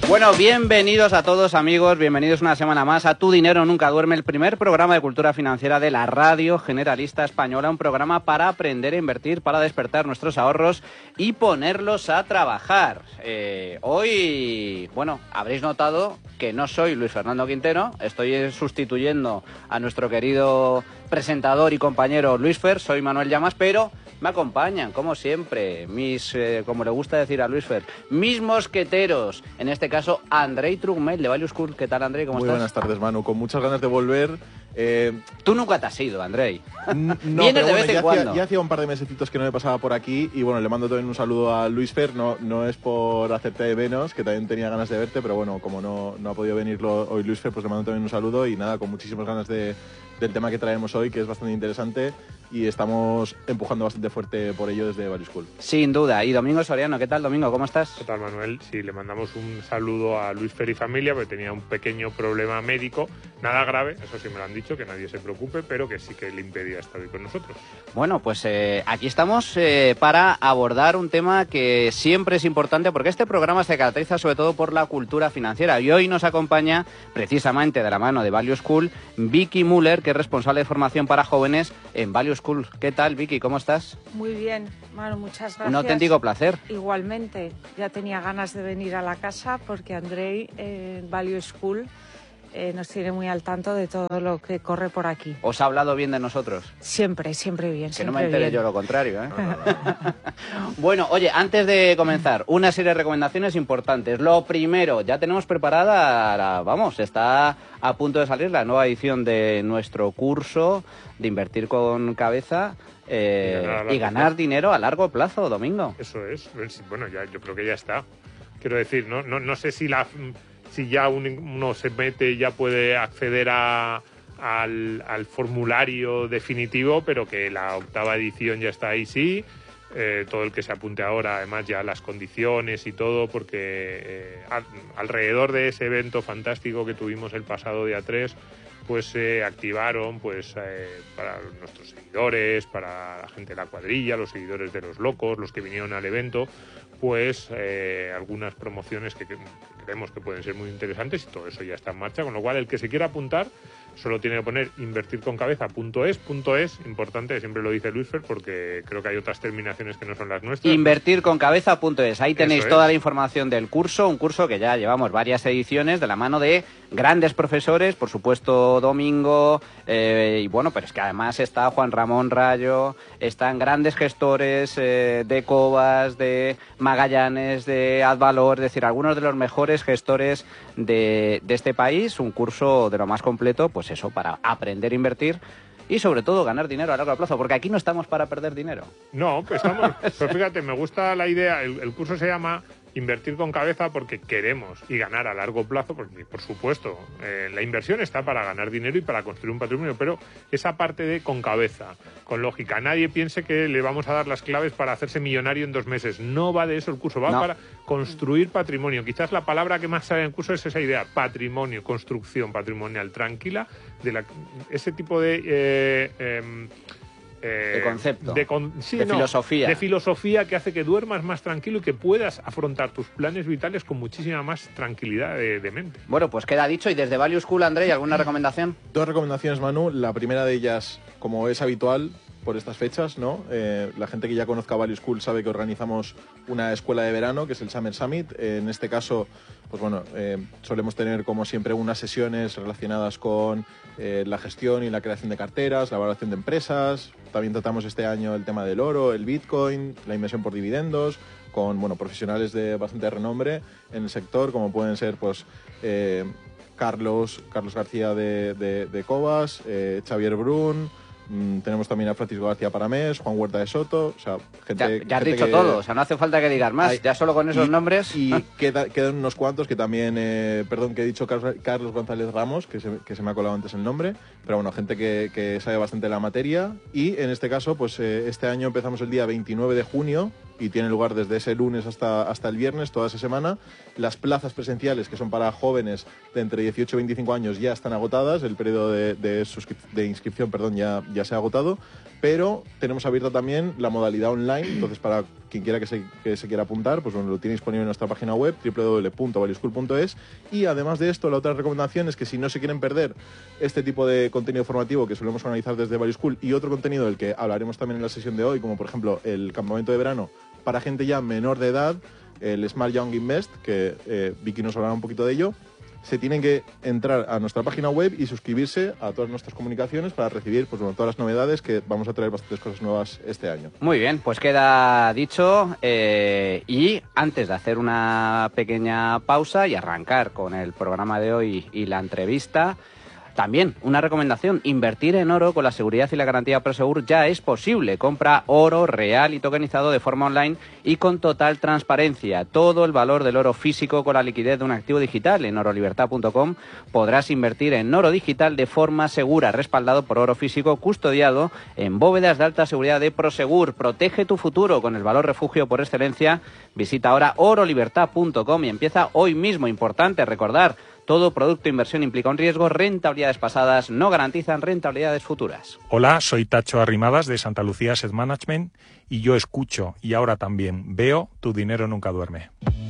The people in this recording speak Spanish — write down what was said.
Bueno, bienvenidos a todos, amigos, bienvenidos una semana más a Tu Dinero Nunca Duerme, el primer programa de cultura financiera de la Radio Generalista Española, un programa para aprender a invertir, para despertar nuestros ahorros y ponerlos a trabajar. Hoy, bueno, habréis notado que no soy Luis Fernando Quintero, estoy sustituyendo a nuestro querido presentador y compañero Luis Fer, soy Manuel Llamas, pero me acompañan, como siempre, mis, como le gusta decir a Luis Fer, mis mosqueteros, en este caso Andrei Trugmel de Value School. ¿Qué tal, Andrei? ¿Cómo estás? Muy buenas tardes, Manu, con muchas ganas de volver. Tú nunca te has ido, Andrei. No, vienes de vez en cuando. Ya hacía un par de mesecitos que no me pasaba por aquí y bueno, le mando también un saludo a Luis Fer, no es por hacerte de menos, que también tenía ganas de verte, pero bueno, como no ha podido venir hoy Luis Fer, pues le mando también un saludo y nada, con muchísimas ganas del tema que traemos hoy, que es bastante interesante y estamos empujando bastante fuerte por ello desde Value School. Sin duda. Y Domingo Soriano, ¿qué tal, Domingo? ¿Cómo estás? ¿Qué tal, Manuel? Sí, le mandamos un saludo a Luis Fer y familia, porque tenía un pequeño problema médico, nada grave, eso sí me lo han dicho, que nadie se preocupe, pero que sí que le impedía estar hoy con nosotros. Bueno, pues aquí estamos para abordar un tema que siempre es importante, porque este programa se caracteriza sobre todo por la cultura financiera, y hoy nos acompaña precisamente de la mano de Value School Vicky Müller, que es responsable de formación para jóvenes en Value School. ¿Qué tal, Vicky? ¿Cómo estás? Muy bien, Manu, muchas gracias. Un auténtico placer. Igualmente, ya tenía ganas de venir a la casa porque Andrei en Value School nos tiene muy al tanto de todo lo que corre por aquí. ¿Os ha hablado bien de nosotros? Siempre, siempre bien. Que siempre no me entere bien. yo lo contrario, ¿eh? No. Bueno, oye, antes de comenzar, una serie de recomendaciones importantes. Lo primero, ya tenemos preparada, está a punto de salir la nueva edición de nuestro curso de Invertir con Cabeza y ganar dinero a largo plazo, Domingo. Eso es. Bueno, ya, yo creo que ya está. Quiero decir, no sé si ya uno se mete y ya puede acceder al formulario definitivo, pero que la 8ª edición ya está ahí, sí. Todo el que se apunte ahora, además ya las condiciones y todo, porque alrededor de ese evento fantástico que tuvimos el pasado día 3, pues se activaron pues para nuestros seguidores, para la gente de la cuadrilla, los seguidores de los locos, los que vinieron al evento, pues algunas promociones que creemos que pueden ser muy interesantes, y todo eso ya está en marcha, con lo cual el que se quiera apuntar solo tiene que poner invertirconcabeza.es, importante, siempre lo dice Luis Fer, porque creo que hay otras terminaciones que no son las nuestras. Invertirconcabeza.es, ahí tenéis Eso toda es. la información del curso, un curso que ya llevamos varias ediciones de la mano de grandes profesores, por supuesto Domingo, y bueno, pero es que además está Juan Ramón Rayo, están grandes gestores de Cobas, de Magallanes, de Advalor, es decir, algunos de los mejores gestores de este país, un curso de lo más completo, pues eso, para aprender a invertir y sobre todo ganar dinero a largo plazo, porque aquí no estamos para perder dinero. No, pues estamos. Pero fíjate, me gusta la idea. El curso se llama Invertir con Cabeza porque queremos y ganar a largo plazo, porque por supuesto la inversión está para ganar dinero y para construir un patrimonio, pero esa parte de con cabeza, con lógica. Nadie piense que le vamos a dar las claves para hacerse millonario en 2 meses. No va de eso el curso, va para construir patrimonio. Quizás la palabra que más sale en el curso es esa idea, patrimonio, construcción patrimonial tranquila, ese tipo de concepto, sí, filosofía. De filosofía que hace que duermas más tranquilo y que puedas afrontar tus planes vitales con muchísima más tranquilidad de mente. Bueno, pues queda dicho. Y desde Value School, Andrei, ¿alguna recomendación? 2 recomendaciones, Manu. La primera de ellas, como es habitual por estas fechas, ¿no? La gente que ya conozca Value School sabe que organizamos una escuela de verano, que es el Summer Summit. En este caso, pues bueno, solemos tener como siempre unas sesiones relacionadas con la gestión y la creación de carteras, la valoración de empresas. También tratamos este año el tema del oro, el Bitcoin, la inversión por dividendos, con profesionales de bastante renombre en el sector, como pueden ser pues Carlos García de Cobas, Xavier Brun. Tenemos también a Francisco García Paramés, Juan Huerta de Soto, o sea, gente... Ya has dicho todo, o sea, no hace falta que digas más, ya solo con esos nombres... Y quedan unos cuantos que también, perdón, que he dicho Carlos González Ramos, que se me ha colado antes el nombre, pero bueno, gente que sabe bastante la materia, y en este caso, pues este año empezamos el día 29 de junio, y tiene lugar desde ese lunes hasta el viernes, toda esa semana. Las plazas presenciales, que son para jóvenes de entre 18 y 25 años, ya están agotadas. El periodo de inscripción ya se ha agotado. pero tenemos abierta también la modalidad online, entonces para quien quiera que se quiera apuntar, pues bueno, lo tiene disponible en nuestra página web www.valueschool.es. Y además de esto, la otra recomendación es que si no se quieren perder este tipo de contenido formativo que solemos organizar desde Value School y otro contenido del que hablaremos también en la sesión de hoy, como por ejemplo el campamento de verano para gente ya menor de edad, el Smart Young Invest, que Vicky nos hablará un poquito de ello, se tienen que entrar a nuestra página web y suscribirse a todas nuestras comunicaciones para recibir pues, bueno, todas las novedades, que vamos a traer bastantes cosas nuevas este año. Muy bien, pues queda dicho, y antes de hacer una pequeña pausa y arrancar con el programa de hoy y la entrevista, también una recomendación: invertir en oro con la seguridad y la garantía Prosegur ya es posible. Compra oro real y tokenizado de forma online y con total transparencia. Todo el valor del oro físico con la liquidez de un activo digital. En orolibertad.com podrás invertir en oro digital de forma segura, respaldado por oro físico custodiado en bóvedas de alta seguridad de Prosegur. Protege tu futuro con el valor refugio por excelencia. Visita ahora orolibertad.com y empieza hoy mismo. Importante recordar: todo producto de inversión implica un riesgo, rentabilidades pasadas no garantizan rentabilidades futuras. Hola, soy Tacho Arrimadas de Santa Lucía Asset Management y yo escucho y ahora también veo Tu dinero nunca duerme.